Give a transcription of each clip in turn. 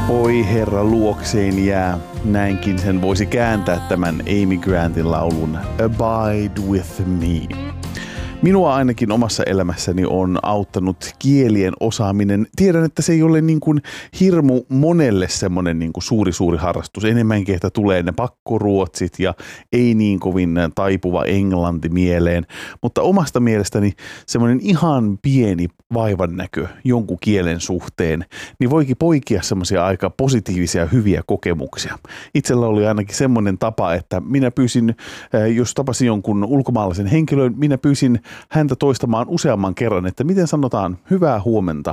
Oi herra luokseen jää. Näinkin sen voisi kääntää tämän Amy Grantin laulun Abide with me. Minua ainakin omassa elämässäni on auttanut kielien osaaminen. Tiedän, että se ei ole niin kuin hirmu monelle semmoinen niin kuin suuri harrastus. Enemmänkin, että tulee ne pakkoruotsit ja ei niin kovin taipuva englanti mieleen. Mutta omasta mielestäni semmoinen ihan pieni vaivannäkö jonkun kielen suhteen, niin voikin poikia semmoisia aika positiivisia hyviä kokemuksia. Itsellä oli ainakin semmoinen tapa, että minä pyysin, jos tapasin jonkun ulkomaalaisen henkilön, minä pyysin häntä toistamaan useamman kerran, että miten sanotaan hyvää huomenta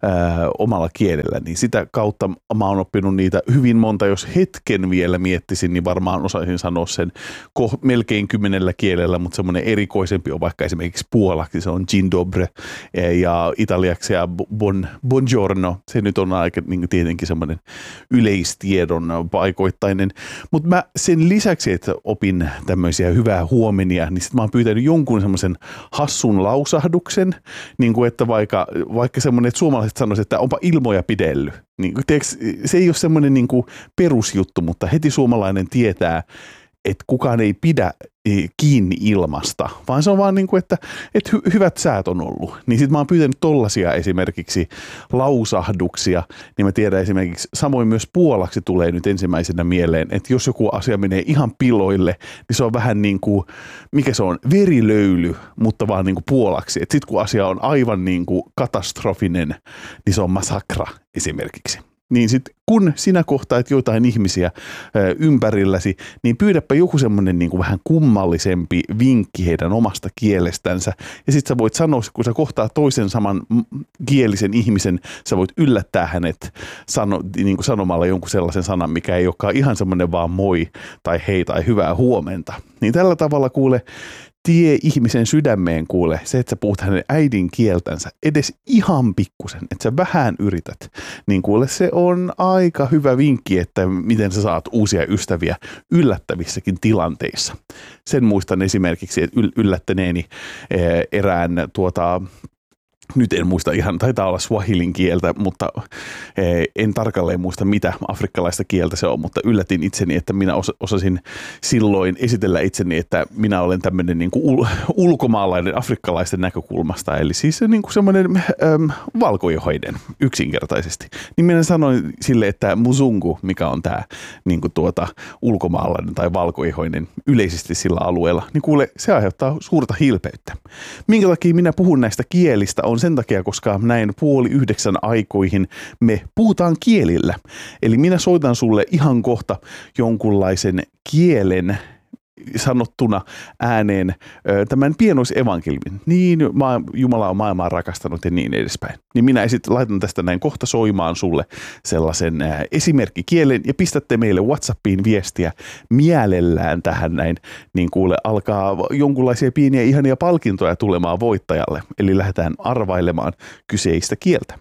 omalla kielellä, niin sitä kautta mä oon oppinut niitä hyvin monta. Jos hetken vielä miettisin, niin varmaan osaisin sanoa sen melkein 10 kielellä, mutta semmoinen erikoisempi on vaikka esimerkiksi puolaksi, se on dzień dobry, ja italiaksi ja buongiorno, se nyt on aika niin tietenkin semmoinen yleistiedon paikoittainen, mutta mä sen lisäksi, että opin tämmöisiä hyvää huomenia, niin sit mä oon pyytänyt jonkun semmoisen hassun lausahduksen, niin kuin että vaikka semmoinen, että suomalaiset sanoisivat, että onpa ilmoja pidelly. Niin, se ei ole semmoinen niin kuin perusjuttu, mutta heti suomalainen tietää, että kukaan ei pidä kiinni ilmasta, vaan se on vaan niin kuin, että hyvät säät on ollut. Niin sit mä oon pyytänyt tollasia esimerkiksi lausahduksia, niin mä tiedän esimerkiksi, samoin myös puolaksi tulee nyt ensimmäisenä mieleen, että jos joku asia menee ihan piloille, niin se on vähän niin kuin, mikä se on, verilöyly, mutta vaan niin kuin puolaksi. Että sit kun asia on aivan niin kuin katastrofinen, niin se on masakra esimerkiksi. Niin sitten kun sinä kohtaat joitain ihmisiä ympärilläsi, niin pyydäpä joku semmoinen niin kuin vähän kummallisempi vinkki heidän omasta kielestänsä. Ja sitten sä voit sanoa, kun sä kohtaat toisen saman kielisen ihmisen, sä voit yllättää hänet niin kuin sanomalla jonkun sellaisen sanan, mikä ei olekaan ihan semmoinen vaan moi tai hei tai hyvää huomenta. Niin tällä tavalla kuule, tie ihmisen sydämeen kuule, se, että sä puhut hänen äidinkieltänsä edes ihan pikkusen, että sä vähän yrität, niin kuule se on aika hyvä vinkki, että miten sä saat uusia ystäviä yllättävissäkin tilanteissa. Sen muistan esimerkiksi, että yllättäneeni erään nyt en muista ihan, taitaa olla swahilin kieltä, mutta en tarkalleen muista mitä afrikkalaista kieltä se on, mutta yllätin itseni, että minä osasin silloin esitellä itseni, että minä olen tämmöinen niin kuin ulkomaalainen afrikkalaisten näkökulmasta, eli siis niin kuin semmoinen valkoihoinen yksinkertaisesti. Niin minä sanoin sille, että muzungu, mikä on tämä niin kuin ulkomaalainen tai valkoihoinen yleisesti sillä alueella, niin kuule, se aiheuttaa suurta hilpeyttä. Minkä takia minä puhun näistä kielistä on sen takia, koska näin 8:30 aikoihin me puhutaan kielillä. Eli minä soitan sulle ihan kohta jonkunlaisen kielen sanottuna ääneen tämän pienoisevankelmin. Niin Jumala on maailmaa rakastanut ja niin edespäin. Niin minä laitan tästä näin kohta soimaan sulle sellaisen esimerkkikielen ja pistätte meille WhatsAppiin viestiä mielellään tähän näin. Niin kuule alkaa jonkunlaisia pieniä ihania palkintoja tulemaan voittajalle. Eli lähdetään arvailemaan kyseistä kieltä.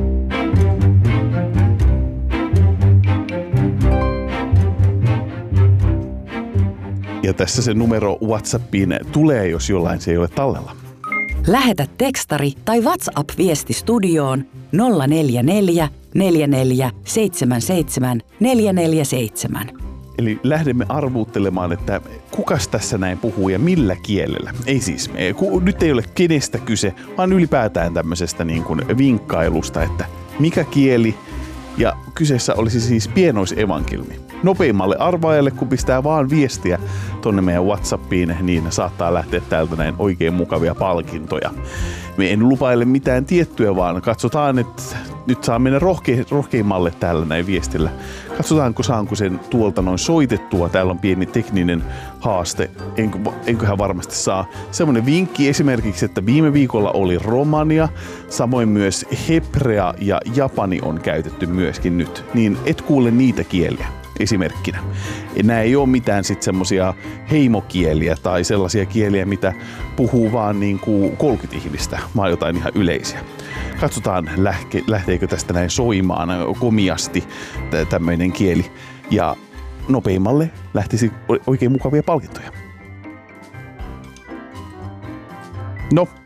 Ja tässä se numero WhatsAppiin tulee, jos jollain se ei ole tallella. Lähetä tekstari tai WhatsApp-viesti studioon 044 44 77 447. Eli lähdemme arvuuttelemaan, että kukas tässä näin puhuu ja millä kielellä. Ei siis, nyt ei ole kenestä kyse, vaan ylipäätään tämmöisestä niin kuin vinkkailusta, että mikä kieli, ja kyseessä olisi siis pienoisevankelmi. Nopeimmalle arvaajalle, kun pistää vaan viestiä tonne meidän WhatsAppiin, niin saattaa lähteä täältä näin oikein mukavia palkintoja. Me en lupaile mitään tiettyä, vaan katsotaan, että nyt saa mennä rohkeimmalle täällä näin viestillä. Katsotaanko saanko sen tuolta noin soitettua. Täällä on pieni tekninen haaste. Enköhän varmasti saa. Semmoinen vinkki esimerkiksi, että viime viikolla oli romania, samoin myös hebrea ja japani on käytetty myöskin nyt. Niin et kuule niitä kieliä. Esimerkkinä. Nämä ei ole mitään sitten semmoisia heimokieliä tai sellaisia kieliä, mitä puhuu vaan niin kuin 30 ihmistä, vaan jotain ihan yleisiä. Katsotaan, lähteekö tästä näin soimaan komiasti tämmöinen kieli. Ja nopeimmalle lähtisi oikein mukavia palkintoja. No,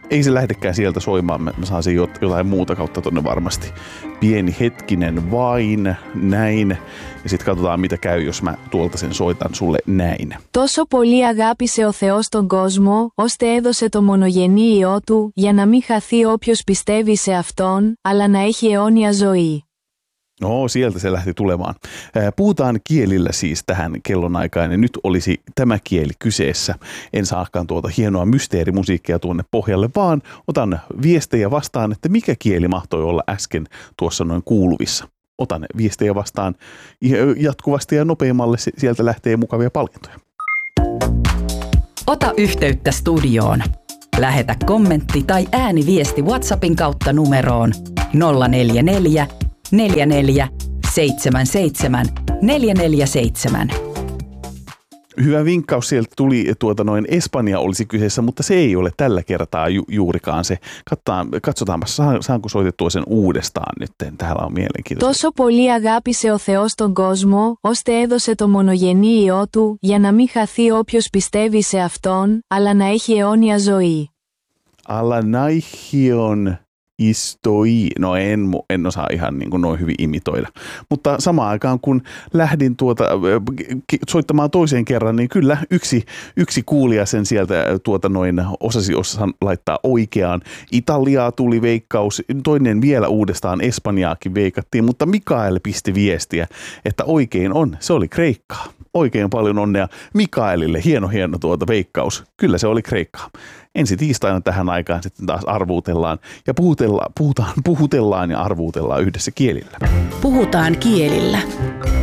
Ei se lähdekään sieltä soimaan, mä saan sen jotain muuta kautta tonne varmasti. Pieni hetkinen vain, näin. Ja sitten katsotaan mitä käy, jos mä tuolta sen soitan sulle näin. Τόσο πολύ αγάπησε ο Θεός τον κόσμο, ώστε έδωσε το μονογενή Υιό του, για να μην χαθεί όποιος πιστεύει σε Αυτόν, αλλά να έχει αιώνια ζωή. No, sieltä se lähti tulemaan. Puhutaan kielillä siis tähän kellonaikaan ja nyt olisi tämä kieli kyseessä. En saakaan tuota hienoa mysteerimusiikkia tuonne pohjalle, vaan otan viestejä vastaan, että mikä kieli mahtoi olla äsken tuossa noin kuuluvissa. Otan viestejä vastaan jatkuvasti ja nopeammalle, sieltä lähtee mukavia palkintoja. Ota yhteyttä studioon. Lähetä kommentti tai ääniviesti WhatsAppin kautta numeroon 044 44 77 447. Hyvä vinkkaus sieltä tuli, Espanja olisi kyseessä, mutta se ei ole tällä kertaa juurikaan se. Katsotaanpa, saanko soitettua sen uudestaan nyt. Täällä on mielenkiintoista. Τόσο πολύ αγάπησε ο Θεός τον κόσμο, ώστε έδωσε το μονογενή Υιό του, για να μην χαθεί όποιος πιστεύει σε Αυτόν, αλλά να έχει αιώνια ζωή. Alanaihion istoi. No en osaa ihan niin kuin noin hyvin imitoida. Mutta samaan aikaan kun lähdin soittamaan toiseen kerran, niin kyllä yksi kuulija sen sieltä osasi laittaa oikeaan. Italiaa tuli veikkaus, toinen vielä uudestaan Espanjaakin veikattiin, mutta Mikael pisti viestiä, että oikein on. Se oli Kreikkaa. Oikein paljon onnea Mikaelille. Hieno veikkaus. Kyllä se oli Kreikkaa. Ensi tiistaina tähän aikaan sitten taas arvuutellaan ja puhutellaan ja arvuutellaan yhdessä kielillä. Puhutaan kielillä.